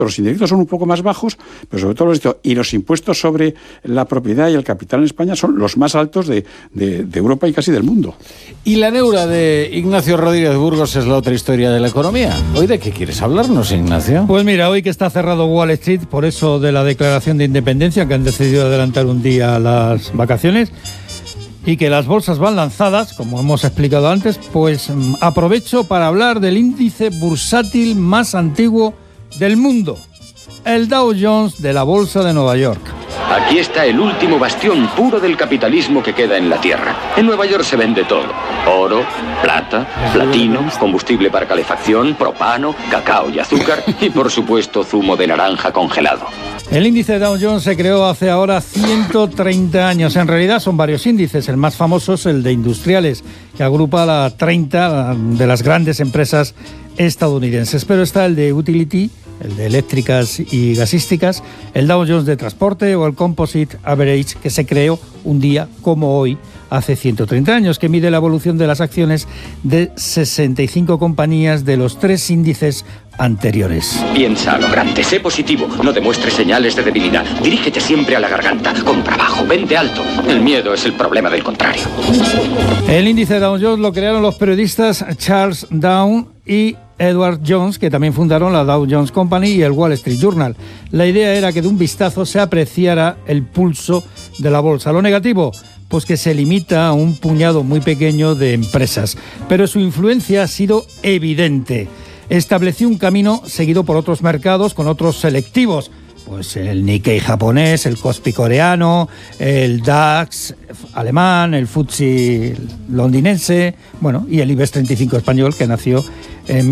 Los indirectos son un poco más bajos, pero sobre todo y los impuestos sobre la propiedad y el capital en España son los más altos de Europa y casi del mundo. Y la neura de Ignacio Rodríguez Burgos es la otra historia de la economía. ¿Hoy de qué quieres hablarnos, Ignacio? Pues mira, hoy que está cerrado Wall Street, por eso de la declaración de independencia, que han decidido adelantar un día las vacaciones, y que las bolsas van lanzadas, como hemos explicado antes, pues aprovecho para hablar del índice bursátil más antiguo del mundo, el Dow Jones de la Bolsa de Nueva York. Aquí está el último bastión puro del capitalismo que queda en la Tierra. En Nueva York se vende todo: oro, plata, platino, combustible para calefacción, propano, cacao y azúcar y, por supuesto, zumo de naranja congelado. El índice Dow Jones se creó hace ahora 130 años. En realidad son varios índices. El más famoso es el de industriales, que agrupa a 30 de las grandes empresas estadounidenses. Pero está el de utility, el de eléctricas y gasísticas, el Dow Jones de transporte o el Composite Average, que se creó un día como hoy, hace 130 años, que mide la evolución de las acciones de 65 compañías de los 3 índices anteriores. Piensa a lo grande, sé positivo, no demuestres señales de debilidad, dirígete siempre a la garganta, con trabajo, vente alto. El miedo es el problema del contrario. El índice Dow Jones lo crearon los periodistas Charles Dow y Edward Jones, que también fundaron la Dow Jones Company y el Wall Street Journal. La idea era que de un vistazo se apreciara el pulso de la bolsa. Lo negativo, pues que se limita a un puñado muy pequeño de empresas, pero su influencia ha sido evidente. Estableció un camino seguido por otros mercados con otros selectivos, pues el Nikkei japonés, el Kospi coreano, el DAX alemán, el FTSE londinense, bueno, y el IBEX 35 español, que nació en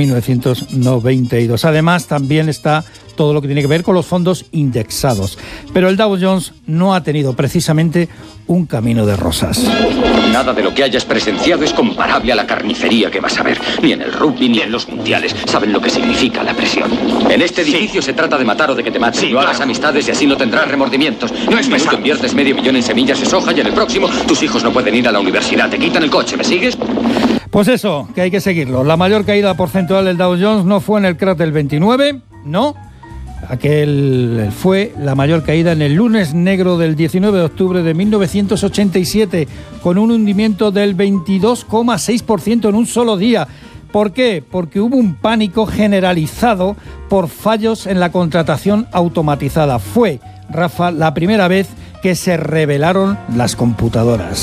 1992. Además, también está todo lo que tiene que ver con los fondos indexados. Pero el Dow Jones no ha tenido precisamente un camino de rosas. Nada de lo que hayas presenciado es comparable a la carnicería que vas a ver. Ni en el rugby ni en los mundiales saben lo que significa la presión. En este edificio se trata de matar o de que te maten. No hagas amistades y así no tendrás remordimientos. No es pesado. Inviertes $500,000 en semillas de soja y en el próximo tus hijos no pueden ir a la universidad. Te quitan el coche, ¿me sigues? Pues eso, que hay que seguirlo. La mayor caída porcentual del Dow Jones no fue en el crash del 29, no. Aquel fue la mayor caída en el lunes negro del 19 de octubre de 1987, con un hundimiento del 22,6% en un solo día. ¿Por qué? Porque hubo un pánico generalizado por fallos en la contratación automatizada. Fue, Rafa, la primera vez que se revelaron las computadoras.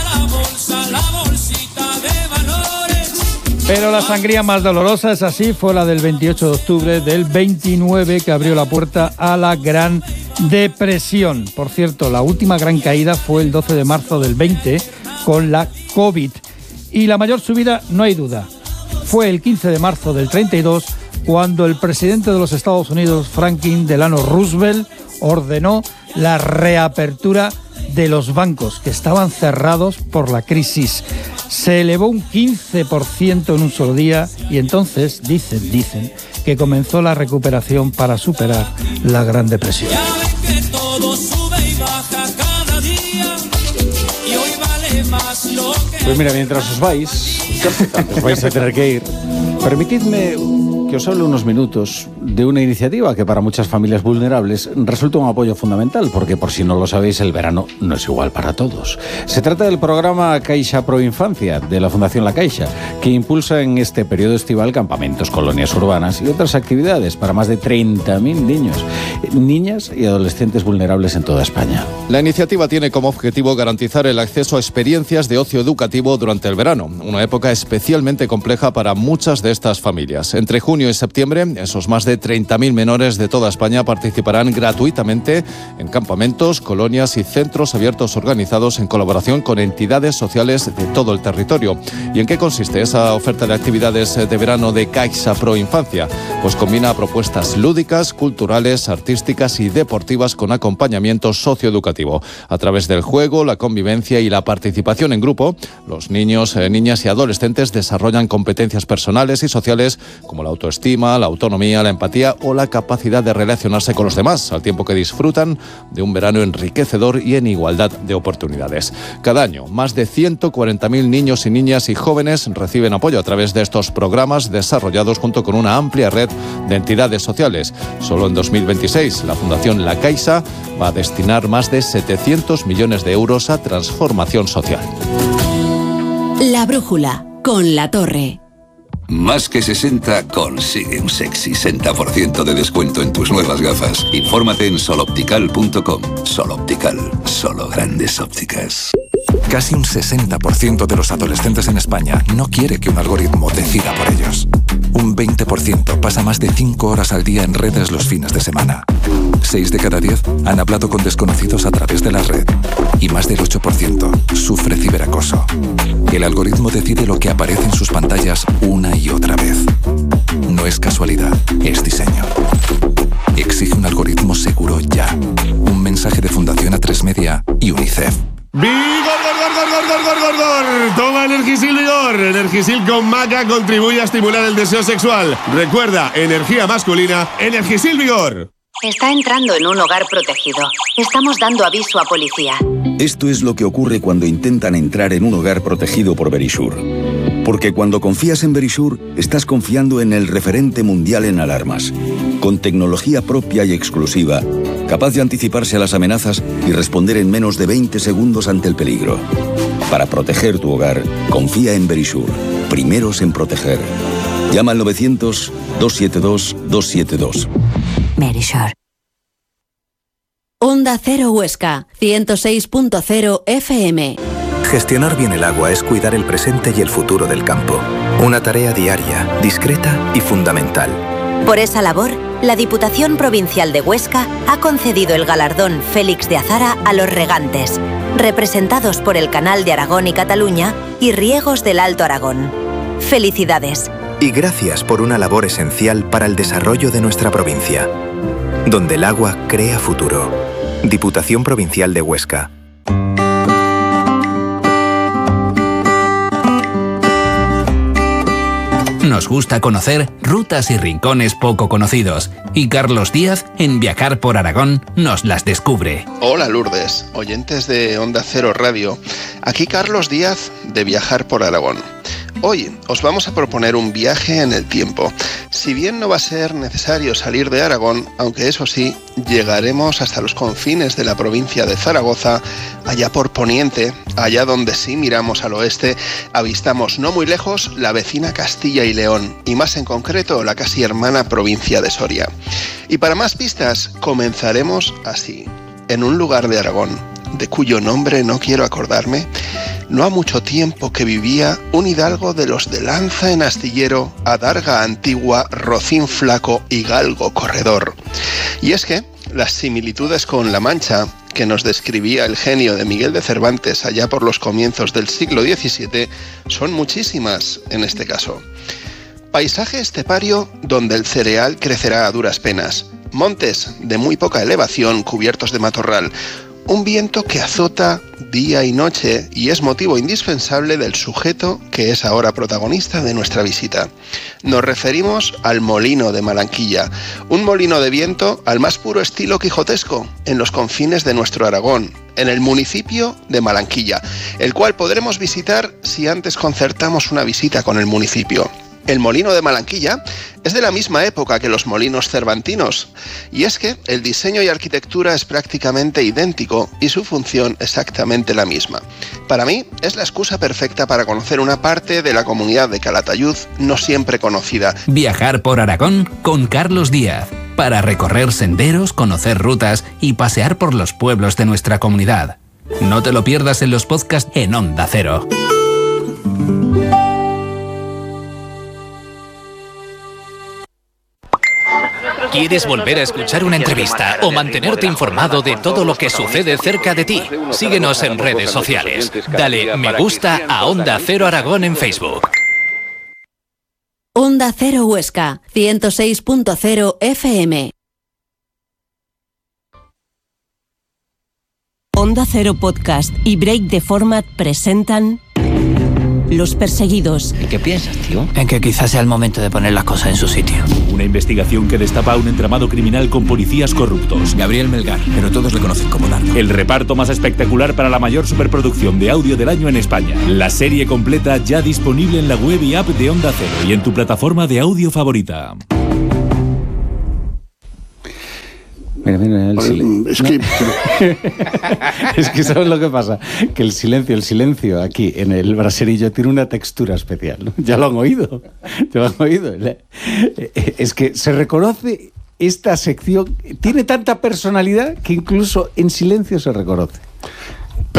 Pero la sangría más dolorosa, es así, fue la del 28 de octubre del 29, que abrió la puerta a la Gran Depresión. Por cierto, la última gran caída fue el 12 de marzo del 20, con la COVID. Y la mayor subida, no hay duda, fue el 15 de marzo del 32, cuando el presidente de los Estados Unidos, Franklin Delano Roosevelt, ordenó la reapertura de los bancos, que estaban cerrados por la crisis. Se elevó un 15% en un solo día y entonces dicen que comenzó la recuperación para superar la Gran Depresión. Pues mira, mientras os vais a tener que ir, permitidme que os hable unos minutos de una iniciativa que para muchas familias vulnerables resulta un apoyo fundamental, porque por si no lo sabéis, el verano no es igual para todos. Se trata del programa Caixa Pro Infancia de la Fundación La Caixa, que impulsa en este periodo estival campamentos, colonias urbanas y otras actividades para más de 30.000 niños, niñas y adolescentes vulnerables en toda España. La iniciativa tiene como objetivo garantizar el acceso a experiencias de ocio educativo durante el verano, una época especialmente compleja para muchas de estas familias. Entre junio y septiembre, esos más de 30.000 menores de toda España participarán gratuitamente en campamentos, colonias y centros abiertos organizados en colaboración con entidades sociales de todo el territorio. ¿Y en qué consiste esa oferta de actividades de verano de Caixa Pro Infancia? Pues combina propuestas lúdicas, culturales, artísticas y deportivas con acompañamiento socioeducativo. A través del juego, la convivencia y la participación en grupo, los niños, niñas y adolescentes desarrollan competencias personales y sociales como la autoestima, la autonomía, la empatía empatía o la capacidad de relacionarse con los demás, al tiempo que disfrutan de un verano enriquecedor y en igualdad de oportunidades. Cada año, más de 140.000 niños y niñas y jóvenes reciben apoyo a través de estos programas desarrollados junto con una amplia red de entidades sociales. Solo en 2026, la Fundación La Caixa va a destinar más de 700 millones de euros a transformación social. La brújula, con La Torre. Más que 60 consigue un sexy 60% de descuento en tus nuevas gafas. Infórmate en soloptical.com. Soloptical, solo grandes ópticas. Casi un 60% de los adolescentes en España no quiere que un algoritmo decida por ellos. Un 20% pasa más de 5 horas al día en redes los fines de semana. 6 de cada 10 han hablado con desconocidos a través de la red. Y más del 8% sufre ciberacoso. El algoritmo decide lo que aparece en sus pantallas una y otra vez. No es casualidad, es diseño. Exige un algoritmo seguro ya. Un mensaje de Fundación A3 Media y UNICEF. ¡Vigor! Toma Energisil Vigor. Energisil con maca contribuye a estimular el deseo sexual. Recuerda, energía masculina, Energisil Vigor. Está entrando en un hogar protegido. Estamos dando aviso a policía. Esto es lo que ocurre cuando intentan entrar en un hogar protegido por Verisure. Porque cuando confías en Verisure, estás confiando en el referente mundial en alarmas. Con tecnología propia y exclusiva, capaz de anticiparse a las amenazas y responder en menos de 20 segundos ante el peligro. Para proteger tu hogar, confía en Verisure. Primeros en proteger. Llama al 900-272-272. Verisure. Onda Cero Huesca, 106.0 FM. Gestionar bien el agua es cuidar el presente y el futuro del campo. Una tarea diaria, discreta y fundamental. Por esa labor, la Diputación Provincial de Huesca ha concedido el galardón Félix de Azara a los regantes, representados por el Canal de Aragón y Cataluña y Riegos del Alto Aragón. ¡Felicidades! Y gracias por una labor esencial para el desarrollo de nuestra provincia. Donde el agua crea futuro. Diputación Provincial de Huesca. Nos gusta conocer rutas y rincones poco conocidos, y Carlos Díaz, en Viajar por Aragón, nos las descubre. Hola Lourdes, oyentes de Onda Cero Radio. Aquí Carlos Díaz, de Viajar por Aragón. Hoy os vamos a proponer un viaje en el tiempo. Si bien no va a ser necesario salir de Aragón, aunque eso sí, llegaremos hasta los confines de la provincia de Zaragoza, allá por Poniente, allá donde si miramos al oeste, avistamos no muy lejos la vecina Castilla y León, y más en concreto la casi hermana provincia de Soria. Y para más pistas, comenzaremos así, en un lugar de Aragón, de cuyo nombre no quiero acordarme. No ha mucho tiempo que vivía un hidalgo de los de lanza en astillero, adarga antigua, rocín flaco y galgo corredor. Y es que las similitudes con La Mancha, que nos describía el genio de Miguel de Cervantes allá por los comienzos del siglo XVII, son muchísimas en este caso. Paisaje estepario donde el cereal crecerá a duras penas. Montes de muy poca elevación cubiertos de matorral. Un viento que azota día y noche y es motivo indispensable del sujeto que es ahora protagonista de nuestra visita. Nos referimos al Molino de Malanquilla, un molino de viento al más puro estilo quijotesco en los confines de nuestro Aragón, en el municipio de Malanquilla, el cual podremos visitar si antes concertamos una visita con el municipio. El Molino de Malanquilla es de la misma época que los molinos cervantinos, y es que el diseño y arquitectura es prácticamente idéntico y su función exactamente la misma. Para mí es la excusa perfecta para conocer una parte de la comunidad de Calatayud no siempre conocida. Viajar por Aragón con Carlos Díaz, para recorrer senderos, conocer rutas y pasear por los pueblos de nuestra comunidad. No te lo pierdas en los podcasts en Onda Cero. ¿Quieres volver a escuchar una entrevista o mantenerte informado de todo lo que sucede cerca de ti? Síguenos en redes sociales. Dale me gusta a Onda Cero Aragón en Facebook. Onda Cero Huesca, 106.0 FM. Onda Cero Podcast y Break the Format presentan Los perseguidos. ¿Y qué piensas, tío? En que quizás sea el momento de poner las cosas en su sitio. Una investigación que destapa un entramado criminal con policías corruptos. Gabriel Melgar, pero todos le conocen como Nardo. El reparto más espectacular para la mayor superproducción de audio del año en España. La serie completa ya disponible en la web y app de Onda Cero y en tu plataforma de audio favorita. Mira, el silencio. Es que ¿sabes lo que pasa? Que el silencio aquí en el braserillo tiene una textura especial, ¿no? Ya lo han oído. Es que se reconoce esta sección, tiene tanta personalidad que incluso en silencio se reconoce.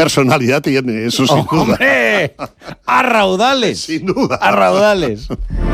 Personalidad tiene, eso sin duda. ¡Hombre! ¡A raudales! Sin duda. ¡A raudales!